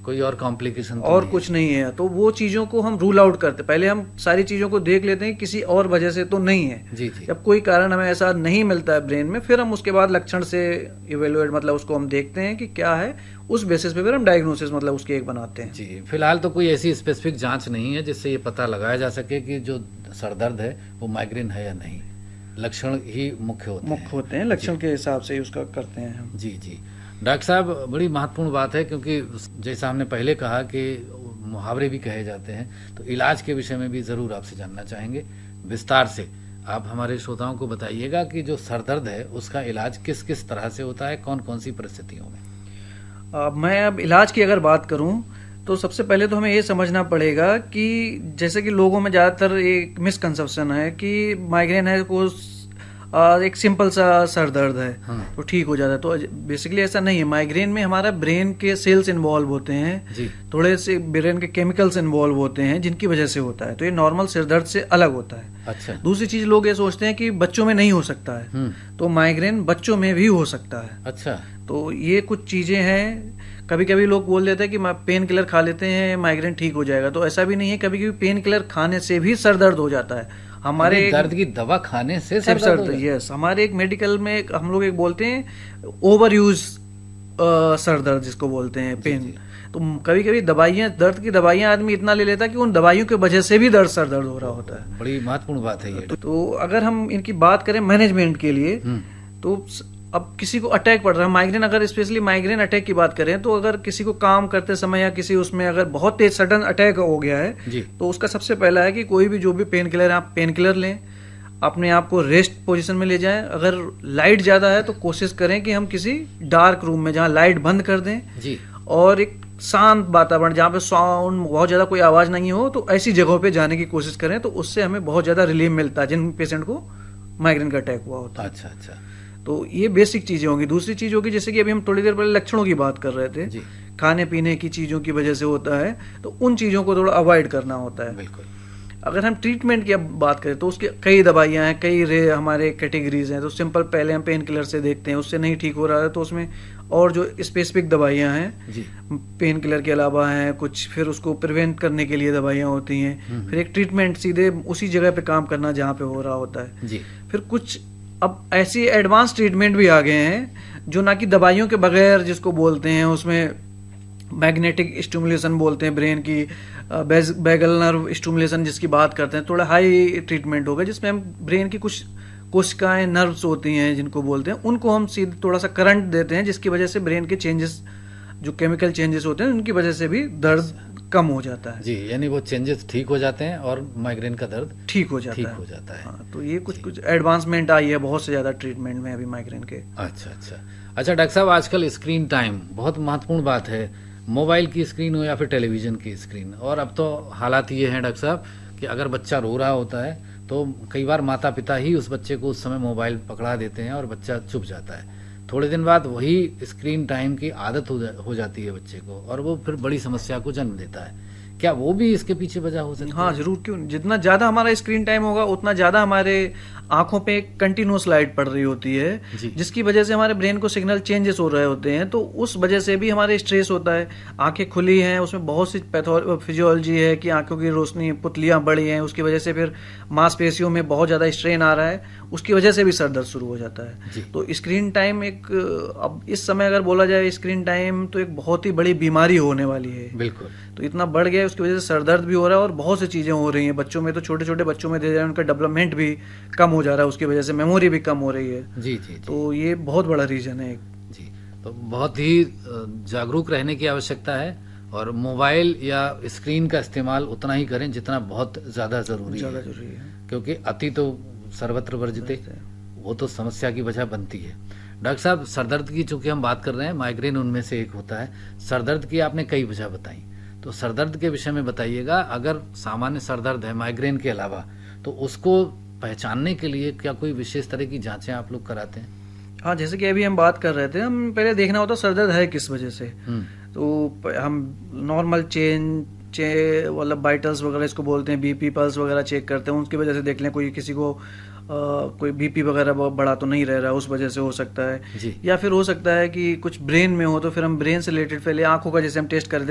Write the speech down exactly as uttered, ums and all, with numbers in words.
कोई और कॉम्प्लिकेशन तो और नहीं कुछ नहीं है, तो वो चीज़ों को हम रूल आउट करते, पहले हम सारी चीज़ों को देख लेते हैं किसी और वजह से तो नहीं है। जी जी। जब कोई कारण हमें ऐसा नहीं मिलता है ब्रेन में, फिर हम उसके बाद लक्षण से इवेलुएट मतलब उसको हम देखते हैं कि क्या है, उस बेसिस पे फिर हम डायग्नोसिस मतलब उसके एक बनाते हैं। जी, फिलहाल तो कोई ऐसी स्पेसिफिक जांच नहीं है जिससे ये पता लगाया जा सके कि जो सर दर्द है वो माइग्रेन है या नहीं। लक्षण ही मुख्य होते हैं। मुख्य होते हैं, लक्षण के हिसाब से ही उसका करते हैं हम। जी जी। डॉक्टर साहब, बड़ी महत्वपूर्ण बात है, क्योंकि जैसा हमने पहले कहा कि मुहावरे भी कहे जाते हैं, तो इलाज के विषय में भी ज़रूर आपसे जानना चाहेंगे विस्तार से। आप हमारे श्रोताओं को बताइएगा कि जो सर दर्द है उसका इलाज किस किस तरह से होता है, कौन कौन सी परिस्थितियों में। आ, मैं अब इलाज की अगर बात करूं तो सबसे पहले तो हमें ये समझना पड़ेगा कि जैसे कि लोगों में ज़्यादातर एक मिसकंसेप्शन है कि माइग्रेन है को आ, एक सिंपल सा सर दर्द है हाँ। तो ठीक हो जाता है, तो बेसिकली ऐसा नहीं है। माइग्रेन में हमारा ब्रेन के सेल्स इन्वॉल्व होते हैं जी। थोड़े से ब्रेन के केमिकल्स इन्वॉल्व होते हैं जिनकी वजह से होता है, तो ये नॉर्मल सिर दर्द से अलग होता है। अच्छा। दूसरी चीज, लोग ये सोचते हैं कि बच्चों में नहीं हो सकता है, तो माइग्रेन बच्चों में भी हो सकता है। अच्छा। तो ये कुछ चीजें हैं। कभी कभी लोग बोल देते हैं कि पेन किलर खा लेते हैं माइग्रेन ठीक हो जाएगा, तो ऐसा भी नहीं है। कभी कभी पेन किलर खाने से भी सर दर्द हो जाता है। हमारे दर्द की दवा खाने से सिर्फ सर सर यस, हमारे एक मेडिकल में एक, हम लोग एक बोलते हैं ओवर यूज सर दर्द जिसको बोलते हैं पेन। तो कभी कभी दवाइयाँ, दर्द की दवाइयाँ आदमी इतना ले लेता है कि उन दवाइयों की वजह से भी दर्द सर दर्द हो रहा होता है। बड़ी महत्वपूर्ण बात है ये। तो, तो अगर हम इनकी बात करें मैनेजमेंट के लिए, तो अब किसी को अटैक पड़ रहा है माइग्रेन, अगर स्पेशली माइग्रेन अटैक की बात करें तो अगर किसी को काम करते समय या किसी उसमें अगर बहुत तेज सडन अटैक हो गया है जी। तो उसका सबसे पहला है कि कोई भी जो भी पेन किलर है आप पेन किलर लें, अपने आप को रेस्ट पोजीशन में ले जाएं। अगर लाइट ज्यादा है तो कोशिश करें कि हम किसी डार्क रूम में जहां लाइट बंद कर दें जी, और एक शांत वातावरण जहाँ पे साउंड बहुत ज्यादा कोई आवाज नहीं हो, तो ऐसी जगहों पे जाने की कोशिश करें, तो उससे हमें बहुत ज्यादा रिलीफ मिलता है जिन पेशेंट को माइग्रेन का अटैक हुआ होता है। अच्छा अच्छा। तो ये बेसिक चीजें होंगी। दूसरी चीज होगी जैसे कि अभी हम थोड़ी देर पहले लक्षणों की बात कर रहे थे जी। खाने पीने की चीजों की वजह से होता है, तो उन चीजों को थोड़ा अवॉइड करना होता है। बिल्कुल। अगर हम ट्रीटमेंट की अब बात करें तो उसके कई दवाइयां हैं, कई रे हमारे कैटेगरीज हैं। तो सिंपल पहले हम पेन किलर से देखते हैं, उससे नहीं ठीक हो रहा है तो उसमें और जो स्पेसिफिक दवाइयां हैं जी। पेन किलर के अलावा हैं कुछ, फिर उसको प्रिवेंट करने के लिए दवाइयां होती हैं। फिर एक ट्रीटमेंट सीधे उसी जगह पे काम करना जहाँ पे हो रहा होता है जी। फिर कुछ अब ऐसी एडवांस ट्रीटमेंट भी आ गए हैं जो ना कि दवाइयों के बगैर, जिसको बोलते हैं उसमें मैग्नेटिक स्टिमुलेशन बोलते हैं ब्रेन की, बैगल नर्व स्टिमुलेशन जिसकी बात करते हैं, थोड़ा हाई ट्रीटमेंट होगा जिसमें हम ब्रेन की कुछ कोशिकाएं नर्व्स होती हैं जिनको बोलते हैं, उनको हम सीधे थोड़ा सा करंट देते हैं जिसकी वजह से ब्रेन के चेंजेस, जो केमिकल चेंजेस होते हैं उनकी वजह से भी दर्द कम हो जाता है। जी, यानी वो चेंजेस ठीक हो जाते हैं और माइग्रेन का दर्द ठीक हो जाता ठीक है। हो जाता है। हाँ, तो ये कुछ कुछ एडवांसमेंट आई है बहुत से ज्यादा ट्रीटमेंट में अभी माइग्रेन के। अच्छा अच्छा अच्छा। डॉक्टर साहब, आजकल स्क्रीन टाइम बहुत महत्वपूर्ण बात है, मोबाइल की स्क्रीन हो या फिर टेलीविजन की स्क्रीन। और अब तो हालात ये हैं डॉक्टर साहब कि अगर बच्चा रो रहा होता है तो कई बार माता पिता ही उस बच्चे को उस समय मोबाइल पकड़ा देते हैं और बच्चा चुप जाता है। थोड़े दिन बाद वही स्क्रीन टाइम की आदत हो, जा, हो जाती है बच्चे को और वो फिर बड़ी समस्या को जन्म देता है। क्या वो भी इसके पीछे वजह हो सकती है? हाँ जरूर, क्यों। जितना ज्यादा हमारा स्क्रीन टाइम होगा उतना ज्यादा हमारे आंखों पे कंटिन्यूस लाइट पड़ रही होती है जिसकी वजह से हमारे ब्रेन को सिग्नल चेंजेस हो रहे होते हैं, तो उस वजह से भी हमारे स्ट्रेस होता है। आंखें खुली हैं, उसमें बहुत सी पैथो फिजियोलॉजी है कि आंखों की रोशनी, पुतलियां बड़ी हैं, उसकी वजह से फिर मांसपेशियों में बहुत ज्यादा स्ट्रेन आ रहा है, उसकी वजह से भी सर दर्द शुरू हो जाता है। तो स्क्रीन टाइम एक, अब इस समय अगर बोला जाए स्क्रीन टाइम तो एक बहुत ही बड़ी बीमारी होने वाली है। बिल्कुल। तो इतना बढ़ गया है, उसकी वजह से सर दर्द भी हो रहा है और बहुत सी चीजें हो रही हैं बच्चों में। तो छोटे छोटे बच्चों में धीरे धीरे उनका डेवलपमेंट भी कम हो जा रहा है, उसकी वजह से मेमोरी भी कम हो रही है। जी जी जी। तो ये बहुत बड़ा रीजन है। जी, तो बहुत ही जागरूक रहने की आवश्यकता है और मोबाइल या स्क्रीन का इस्तेमाल उतना ही करें जितना बहुत ज्यादा जरूरी ज्यादा है, जरूरी है, क्योंकि अति तो सर्वत्र वर्जिते, वो तो समस्या की वजह बनती है। डॉक्टर साहब, सरदर्द की चूंकि हम बात कर रहे हैं, माइग्रेन उनमें से एक होता है। सरदर्द की आपने कई वजह बताई, तो सरदर्द के विषय में बताइएगा। अगर सामान्य सरदर्द है माइग्रेन के अलावा, तो उसको पहचानने के लिए क्या कोई विशेष तरह की जांचें आप लोग कराते हैं? हाँ, जैसे कि अभी हम बात कर रहे थे, हम पहले देखना होता सर दर्द है किस वजह से। तो हम नॉर्मल चेन चे मतलब वाइटल्स वगैरह इसको बोलते हैं, बीपी पल्स वगैरह चेक करते हैं, उसकी वजह से देख लें कोई किसी को आ, कोई बीपी वगैरह बड़ा तो नहीं रह रहा है, उस वजह से हो सकता है। या फिर हो सकता है कि कुछ ब्रेन में हो, तो फिर हम ब्रेन से रिलेटेड पहले आंखों का जैसे हम टेस्ट कर